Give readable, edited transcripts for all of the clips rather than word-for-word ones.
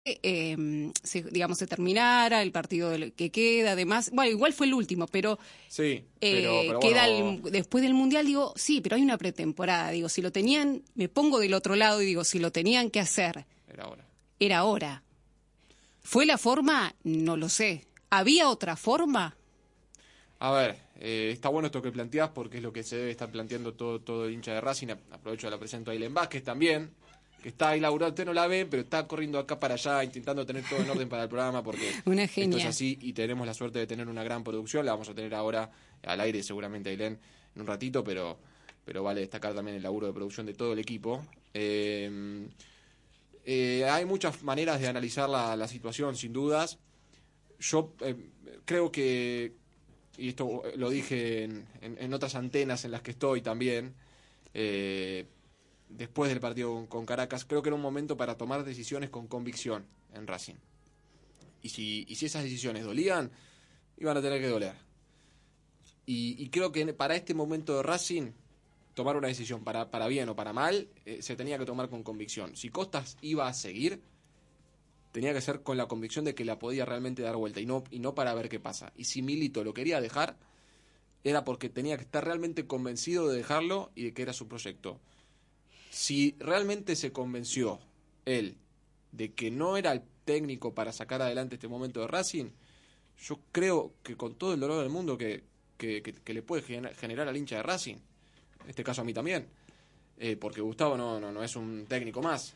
se terminara el partido que queda, además, bueno, igual fue el último, pero, sí, pero queda bueno, después del Mundial, digo, sí, pero hay una pretemporada, digo, si lo tenían, me pongo del otro lado y digo, si lo tenían que hacer, era ahora. ¿Fue la forma? No lo sé. ¿Había otra forma? a ver, está bueno esto que planteás porque es lo que se debe estar planteando todo el hincha de Racing. Aprovecho la presencia de Ailén Vázquez también, que está ahí laburando, usted no la ve, pero está corriendo acá para allá, intentando tener todo en orden para el programa, porque Una esto genia. es así y tenemos la suerte de tener una gran producción. La vamos a tener ahora al aire seguramente, Ailén, en un ratito, pero vale destacar también el laburo de producción de todo el equipo. Hay muchas maneras de analizar la situación, sin dudas. Yo creo que, y esto lo dije en otras antenas en las que estoy también, después del partido con Caracas, creo que era un momento para tomar decisiones con convicción en Racing. Y si esas decisiones dolían, iban a tener que doler. Y creo que para este momento de Racing, tomar una decisión para bien o para mal, se tenía que tomar con convicción. Si Costas iba a seguir, tenía que ser con la convicción de que la podía realmente dar vuelta y no para ver qué pasa. Y si Milito lo quería dejar, era porque tenía que estar realmente convencido de dejarlo y de que era su proyecto. Si realmente se convenció él de que no era el técnico para sacar adelante este momento de Racing, yo creo que con todo el dolor del mundo que le puede generar al hincha de Racing, en este caso a mí también, porque Gustavo no es un técnico más,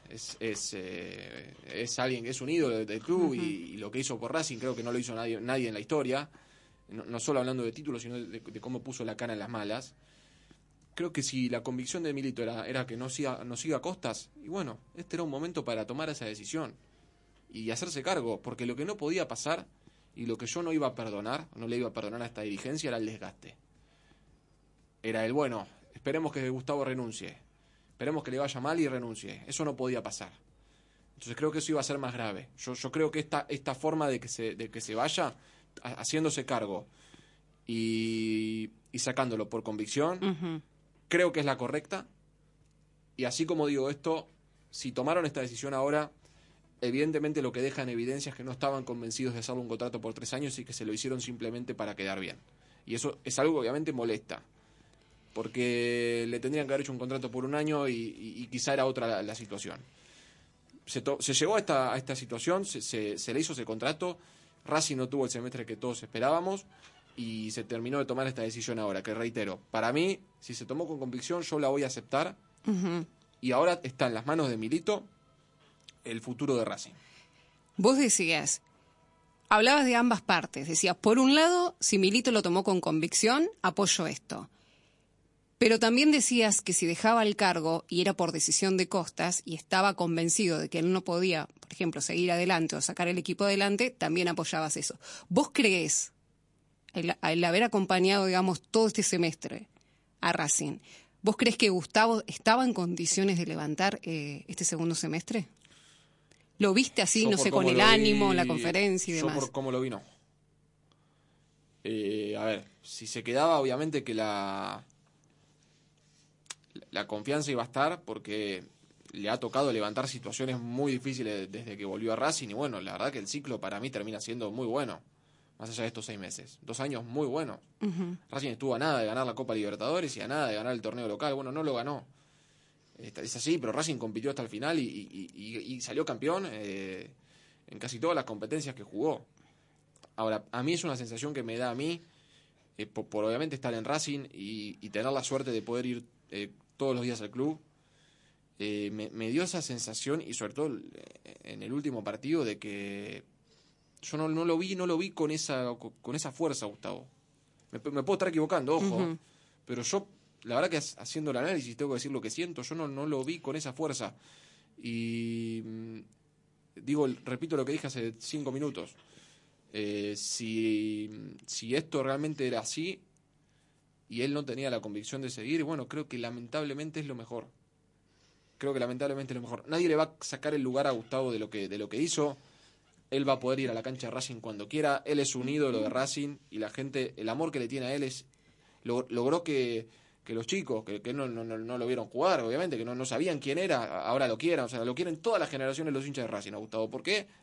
es alguien que es un ídolo del club. Uh-huh. y lo que hizo por Racing creo que no lo hizo nadie en la historia, no solo hablando de títulos, sino de cómo puso la cara en las malas. Creo que si la convicción de Milito era que no siga Costas, y bueno, este era un momento para tomar esa decisión y hacerse cargo, porque lo que no podía pasar y lo que yo no iba a perdonar, no le iba a perdonar a esta dirigencia, era el desgaste. Era bueno, esperemos que Gustavo renuncie, esperemos que le vaya mal y renuncie. Eso no podía pasar. Entonces creo que eso iba a ser más grave. Yo creo que esta forma de que se vaya haciéndose cargo y sacándolo por convicción, Uh-huh. creo que es la correcta. Y así como digo esto, si tomaron esta decisión ahora, evidentemente lo que deja en evidencia es que no estaban convencidos de hacerle un contrato por 3 años y que se lo hicieron simplemente para quedar bien. Y eso es algo que obviamente molesta, porque le tendrían que haber hecho un contrato por 1 año y quizá era otra la situación. Se llegó a esta situación, se le hizo ese contrato, Racing no tuvo el semestre que todos esperábamos y se terminó de tomar esta decisión ahora, que reitero, para mí, si se tomó con convicción, yo la voy a aceptar. Uh-huh. Y ahora está en las manos de Milito el futuro de Racing. Vos decías, hablabas de ambas partes, decías, por un lado, si Milito lo tomó con convicción, apoyo esto. Pero también decías que si dejaba el cargo y era por decisión de Costas y estaba convencido de que él no podía, por ejemplo, seguir adelante o sacar el equipo adelante, también apoyabas eso. ¿Vos creés, el haber acompañado, digamos, todo este semestre a Racing, vos crees que Gustavo estaba en condiciones de levantar este segundo semestre? ¿Lo viste así, Yo no por sé, con cómo el lo ánimo, vi- la conferencia y Yo demás? por cómo lo vi, no. A ver, si se quedaba, obviamente que la confianza iba a estar, porque le ha tocado levantar situaciones muy difíciles desde que volvió a Racing. Y bueno, la verdad que el ciclo para mí termina siendo muy bueno, más allá de estos 6 meses. 2 años muy buenos. Uh-huh. Racing estuvo a nada de ganar la Copa Libertadores y a nada de ganar el torneo local. Bueno, no lo ganó. Es así, pero Racing compitió hasta el final y salió campeón en casi todas las competencias que jugó. Ahora, a mí es una sensación que me da a mí, por obviamente estar en Racing y tener la suerte de poder ir todos los días al club. Me dio esa sensación, y sobre todo en el último partido, de que yo no lo vi con esa fuerza, Gustavo. Me puedo estar equivocando, ojo, Uh-huh. pero yo, la verdad que haciendo el análisis, tengo que decir lo que siento, yo no lo vi con esa fuerza. Y repito lo que dije hace 5 minutos. Si esto realmente era así y él no tenía la convicción de seguir, bueno, creo que lamentablemente es lo mejor. Nadie le va a sacar el lugar a Gustavo de lo que hizo. Él va a poder ir a la cancha de Racing cuando quiera. Él es un ídolo de Racing y la gente, el amor que le tiene a él logró que que los chicos, que no lo vieron jugar, obviamente, que no sabían quién era, ahora lo quieran. O sea, lo quieren todas las generaciones los hinchas de Racing, a Gustavo. ¿Por qué?